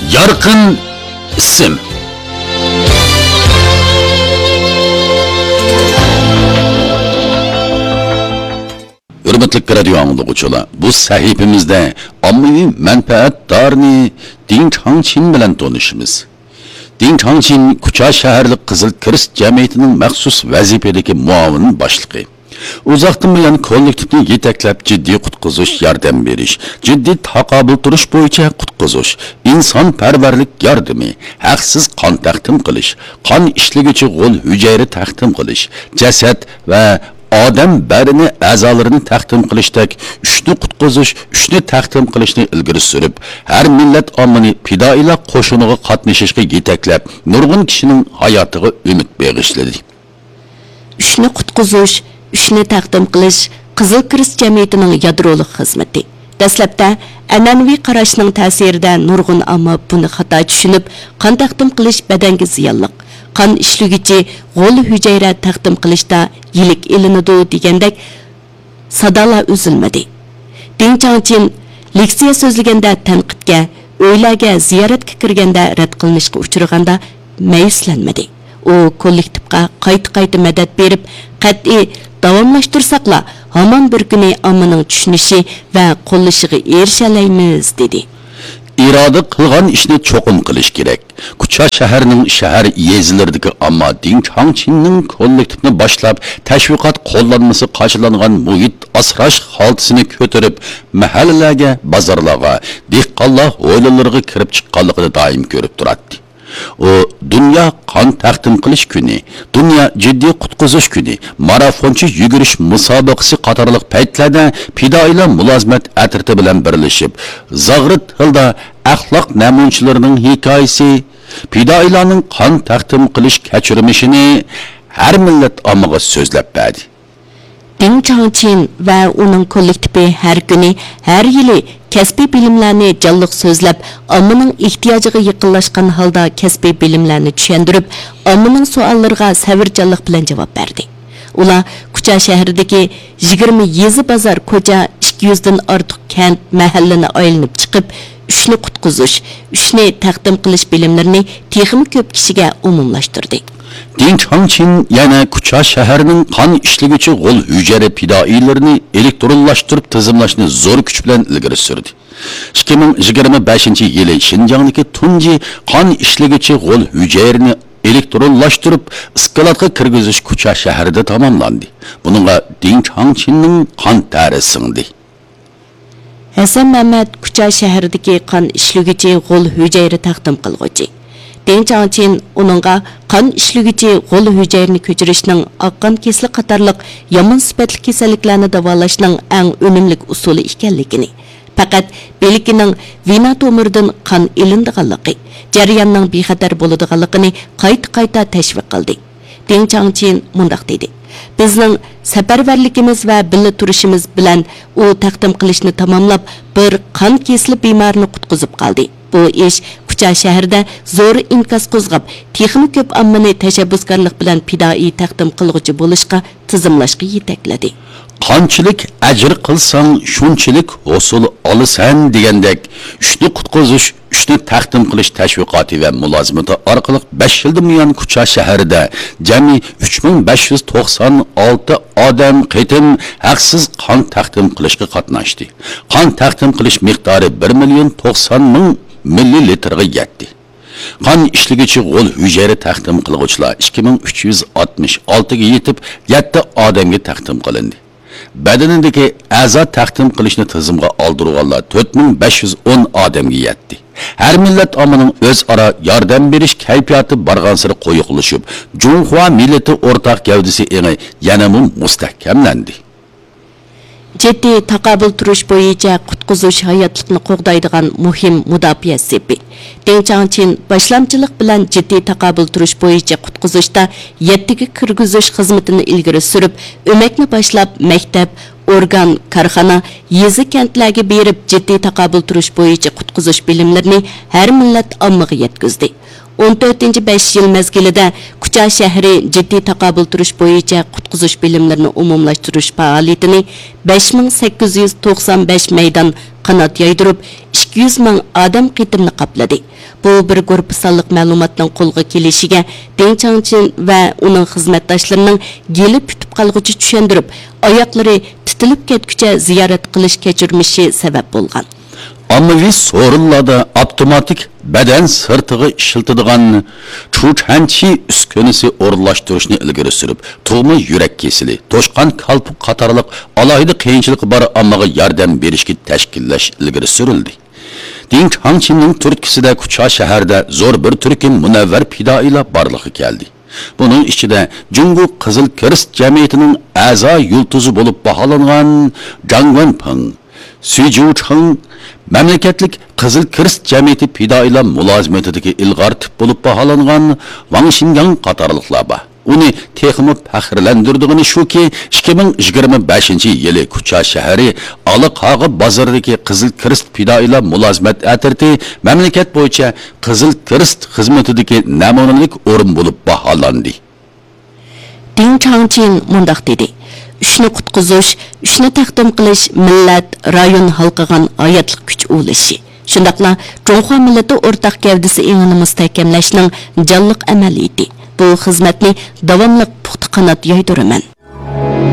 Yarqin ism. Hürmetli radio anlıqçılar, bu sahifimizde ammaviy manfaatdorni Ding Changqin bilan tanışımız. Ding Changqin Kucha shaharlik Qizil Kirist jamiyatining maxsus vazifadagi muavin boshlig'i. Uzoqdan buyon kollektivni yetaklab jiddiy qutqizish yordam berish, jiddiy taqobil turish bo'yicha qutqizish, insonparvarlik yordami, haqsiz qon taqdim qilish, qon ishlaguvchi g'o'l hujayra taqdim qilish, jasad va odam barini a'zolarini taqdim qilishdek uchni qutqizish, uchni taqdim qilishni ilgari surib, har millat ommani fidoilar qo'shiniga qatnashishga yetaklab, nurg'un kishining hayotiga umid bag'ishladi. Uchni qutqizish, uchni taqdim qilish Qizil Kirist jamiyatining yadrolik xizmati. Dastlabda an'anaviy qarashning ta'sirida nurg'un ammo buni xato tushunib, qon taqdim qilish badanga ziyonliq. Qon ishlaguvchi g'o'l hujayra taqdim qilishda yilik ilinadi degandek sadolar uzilmadi. Ding Changqin leksiya so'zlaganda tanqidga, o'ylarga, ziyoratga kirganda rad qilinishga uchraganda mayuslanmadi. U kollektivga qayta madad berib, qat'iy davomlashtirsaqla hamon bir kuni ommaning tushunishi va qo'llashiga erishalaymiz dedi. İrada qilgan ishni cho'qim qilish kerak. Kucha shaharining shahar yezilaridagi ammo Ding Changqinning kollektivni boshlab tashviqot qo'llanmasi qarshılangan muhit asrash holtisini ko'tarib, mahallalarga, bozorlarga, dehqonlar hovlilariga kirib chiqqanligini doim ko'rib turadi. O dünya qon taqdim qilish kuni, dünya jiddiy qutqizish kuni, marafonchi yugurish musobaqasi qatorliq paytlarda fidoilar mulozimat atriti bilan birlashib, zag'rit tilda axloq namunchilarining hikoyasi, fidoilarning qon taqdim qilish kechirmishini har millat ommaga so'zlab berdi. Ding Changqin va uning kollektivi har kuni, har yili kasbiy bilimlarni jonliq so'zlab, ommaning ehtiyojiga yaqinlashgan holda kasbiy bilimlarni tushuntirib, ommaning savollariga savrjonlik bilan javob berdi. Ular Kucha shahridagi 20 yezi bozor, ko'cha, 200 dan ortiq kent, mahallani aylanib chiqib, uchni qutqizish, uchni taqdim qilish bilimlarini texnik ko'p kishiga umumlashtirdi. Ding Changqin yana Kucha shaharining qon ishlaguvchi g'o'l hujayra fidoilarini elektronlashtirib tizimlashni zo'r kuch bilan ilgari surdi. 2025-yili Xinjiangdagi tunji qon ishlaguvchi g'o'l hujayrani elektronlashtirib iskolatga kirgizish Kucha shahrida tamomlandi. Buningga Ding Changqinning qon tari singdi. Hasan Muhammad Kucha shahridagi qon ishlaguvchi g'o'l hujayra taqdim qilguvchi. Ding Changqin uningga qon ishlaguvchi g'o'l hujayrani ko'chirishning oqqon kesli qatorliq yomon sifatli kasalliklarni davolashning eng unumli usuli ekanligini, faqat belgining vena tomiridan qon ilindiganligi, jarayonning bexatar bo'ladiganligini qayta tashviq qildi. Ding Changqin mundaq dedi: Bizning safarbarligimiz va birga turishimiz bilan u taqdim qilishni tamomlab, bir qon kesli bemorni qutqizib qoldi. Bu ish Kucha shahrida zo'r inkas qo'zg'ab, texnik ko'p ommani tashabbuskorlik bilan fidoi taqdim qilguvchi bo'lishga, tizimlashga yetakladi. Qanchalik ajr qilsang, shunchalik hosil olasan degandek, uchni qutqizish, uchni taqdim qilish tashviqoti va mulozimati orqali 5 yildan buyon Kucha shahrida jami 3596 odam qitim haqsiz qon taqdim qilishga qatnashdi. Qon taqdim qilish miqdori 1,90,000 millilitrga yetdi. Qon ishlaguvchi g'o'l hujayra taqdim qiluvchilar 2366 ga yetib, 7 odamga taqdim qilindi. Badanidagi a'zo taqdim qilishni tizimga oldirganlar 4510 odamga yetdi. Har millat ommaning o'zaro yordam berish kayfiyati bargan sari qo'yiqlashib, Junhua millati o'rtaq gavdasi yana mustahkamlandi. Jiddiy taqobil turish bo'yicha qutqizish hayotlikni qo'g'daydigan muhim mudofaa sepi. Ding Changqin boshlamchilik bilan jiddiy taqobil turish bo'yicha qutqizishda 7 ga kirgizish xizmatini ilgari surib, o'makni boshlab maktab, organ, korxona, yezi kentlarga berib jiddiy taqobil turish bo'yicha qutqizish bilimlarini har millat ommaga yetkazdi. 14-5 yil mezgilida Kucha shahri jiddiy taqabul turish bo'yicha qutqizish bilimlarini umumlashtirish faoliyatini 5895 maydon qanot yaydirib 200 ming odam qitimni qopladi. Bu bir guruh sonliq ma'lumotning qo'lga kelishiga Deng Changqin va uning xizmatdoshlarining gelib tutib qolg'uchi tushundirib, oyoqlari titilib ketguncha ziyorat qilish kechirmishi sabab bo'lgan. Ommaviy so'rinlarda avtomatik badan sirtig'i ishiltadigan chuchanchi uskunasi o'rinlashtirishni ilgari surib, tug'ma yurak kesili, to'shqan qalpoq qatorliq alohida qiyinchilik bor ommaga yordam berishga tashkillash ilgari surildi. Deng Changqinning turkisida Kucha shaharda zo'r bir turkum munavvar fidoilar borligi keldi. Bunun ichida Jungu Qizil Kirist jamiyatining a'zo yultuzi bo'lib baholangan Zhang Wenpeng, Xu Jiucheng mamlakatlik Qizil Kirist jamiyati fidoilar mulozimatidagi ilg'or tip bo'lib baholangan Wang Xingang qatorliqlar bor. Uni texmi faxrlandirdigini shuki 2025-yili Kucha shahri Aliqog'i bozoridagi Qizil Kirist fidoilar mulozimat atirti mamlakat bo'yicha Qizil Kirist xizmatidagi namunalik o'rin bo'lib baholandi. Deng Changqin mundaq dedi: "Ishni qutqizish, ishni taqdim qilish millat, rayon halqigan oyatlik kuch o'lishi. Shundaqla Jungho millati o'rtaq gavdasi engini mustahkamlashning jonliq amaliyati. Bu xizmatni davomli puxta qanot yaydiraman."